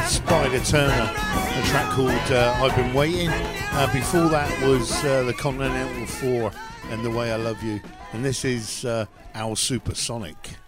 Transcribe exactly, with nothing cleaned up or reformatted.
Spider Turner, a track called uh, I've Been Waiting. Uh, before that was uh, the Continental Four and The Way I Love You. And this is uh, Our Supersonic.